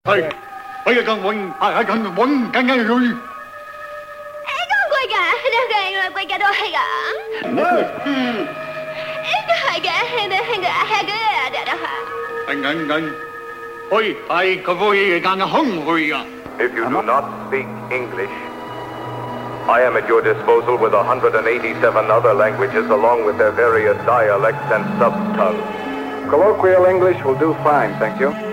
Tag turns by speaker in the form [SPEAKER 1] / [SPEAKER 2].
[SPEAKER 1] 係，我要更穩，更穩，更加去。
[SPEAKER 2] 貴都係噶。
[SPEAKER 3] If you do not speak English, I am at your disposal with 187 other languages along with their various dialects and sub-tongues.
[SPEAKER 4] Colloquial English will do fine, thank you.